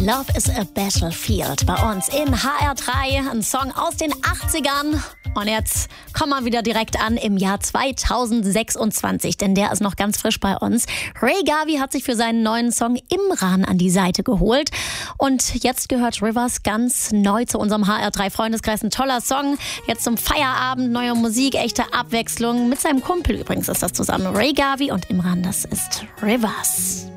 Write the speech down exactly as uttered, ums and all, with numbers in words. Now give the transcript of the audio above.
Love is a Battlefield bei uns in H R drei. Ein Song aus den achtzigern. Und jetzt kommen wir wieder direkt an im Jahr zweitausendsechsundzwanzig, denn der ist noch ganz frisch bei uns. Ray Garvey hat sich für seinen neuen Song Imran an die Seite geholt. Und jetzt gehört Rivers ganz neu zu unserem H R drei Freundeskreis. Ein toller Song. Jetzt zum Feierabend, neue Musik, echte Abwechslung. Mit seinem Kumpel übrigens ist das zusammen. Ray Garvey und Imran, das ist Rivers.